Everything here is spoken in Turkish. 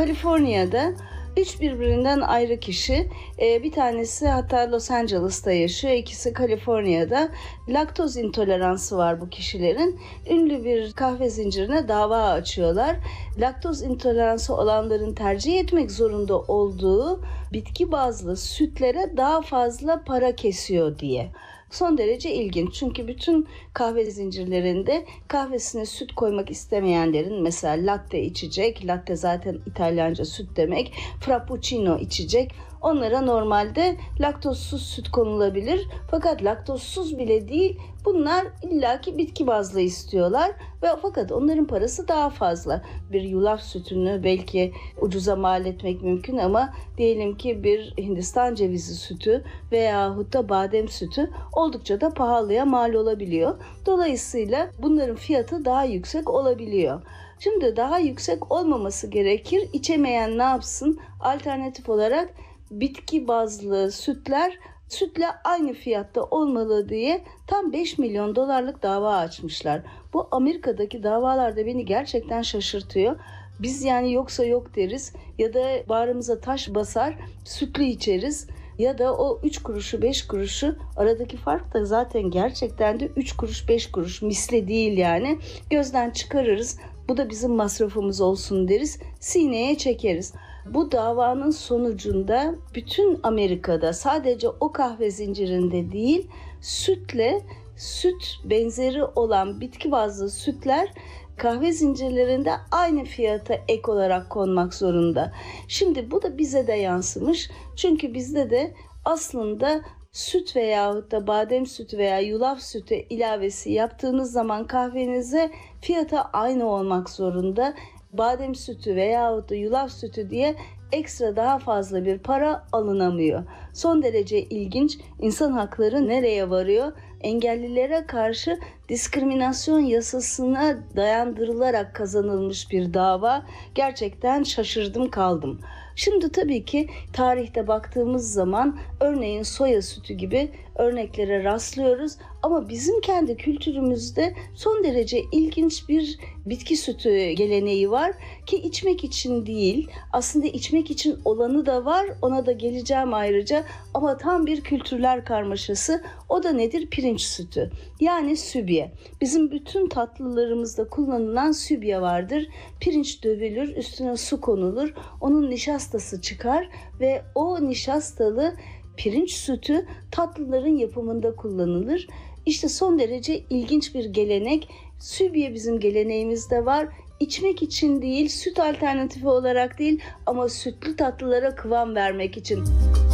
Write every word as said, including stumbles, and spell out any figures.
Kaliforniya'da üç birbirinden ayrı kişi, bir tanesi hatta Los Angeles'ta yaşıyor, ikisi Kaliforniya'da. Laktoz intoleransı var bu kişilerin. Ünlü bir kahve zincirine dava açıyorlar. Laktoz intoleransı olanların tercih etmek zorunda olduğu bitki bazlı sütlere daha fazla para kesiyor diye. Son derece ilginç, çünkü bütün kahve zincirlerinde kahvesine süt koymak istemeyenlerin, mesela latte içecek, latte zaten İtalyanca süt demek, frappuccino içecek, onlara normalde laktozsuz süt konulabilir. Fakat laktozsuz bile değil, bunlar illaki bitki bazlı istiyorlar ve fakat onların parası daha fazla. Bir yulaf sütünü belki ucuza mal etmek mümkün ama diyelim ki bir Hindistan cevizi sütü veyahut da badem sütü oldukça da pahalıya mal olabiliyor. Dolayısıyla bunların fiyatı daha yüksek olabiliyor. Şimdi daha yüksek olmaması gerekir. İçemeyen ne yapsın? Alternatif olarak bitki bazlı sütler sütle aynı fiyatta olmalı diye tam beş milyon dolarlık dava açmışlar. Bu Amerika'daki davalarda beni gerçekten şaşırtıyor. Biz yani yoksa yok deriz ya da bağrımıza taş basar, sütlü içeriz ya da o üç kuruşu beş kuruşu, aradaki fark da zaten gerçekten de üç kuruş beş kuruş, misli değil yani, gözden çıkarırız. Bu da bizim masrafımız olsun deriz, sineye çekeriz. Bu davanın sonucunda bütün Amerika'da, sadece o kahve zincirinde değil, sütle süt benzeri olan bitki bazlı sütler kahve zincirlerinde aynı fiyata ek olarak konmak zorunda. Şimdi bu da bize de yansımış. Çünkü bizde de aslında süt veyahut da badem sütü veya yulaf sütü ilavesi yaptığınız zaman kahvenize fiyata aynı olmak zorunda. Badem sütü veyahut da yulaf sütü diye ekstra daha fazla bir para alınamıyor. Son derece ilginç. İnsan hakları nereye varıyor? Engellilere karşı diskriminasyon yasasına dayandırılarak kazanılmış bir dava. Gerçekten şaşırdım kaldım. Şimdi tabii ki tarihte baktığımız zaman örneğin soya sütü gibi örneklere rastlıyoruz. Ama bizim kendi kültürümüzde son derece ilginç bir bitki sütü geleneği var ki içmek için değil, aslında içmek için olanı da var, ona da geleceğim ayrıca, ama tam bir kültürler karmaşası. O da nedir? Pirinç sütü, yani sübye. Bizim bütün tatlılarımızda kullanılan sübye vardır. Pirinç dövülür, üstüne su konulur, onun nişastası çıkar ve o nişastalı pirinç sütü tatlıların yapımında kullanılır. İşte son derece ilginç bir gelenek. Sübye bizim geleneğimizde var. İçmek için değil, süt alternatifi olarak değil ama sütlü tatlılara kıvam vermek için.